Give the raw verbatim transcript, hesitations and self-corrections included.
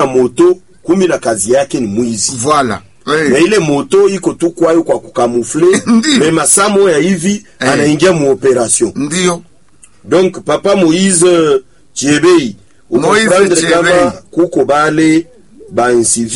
moto kumi na kazi yake ni mwizi. Voilà. Hey. Na ile moto iko tu kwayo kwa kukamufle mema samo ya hivi hey. Anaingia mu operation. Ndio. Donc papa Moïse Chebei uko prendre kama kuko bale ba